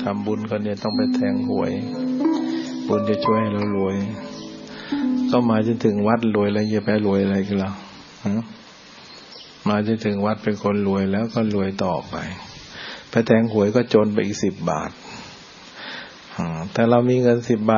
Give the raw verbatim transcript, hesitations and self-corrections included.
ทำบุญกันเนี่ยต้องไปแทงหวยบุญจะช่วยให้เรารวยก็มาจนถึงวัดรวยแล้วอย่าไปรวยอะไรกันล่ะมาจนถึงวัดเป็นคนรวยแล้วก็รวยต่อไปไปแทงหวยก็จนไปอีกสิบบาทแต่เรามีเงินสิบบาท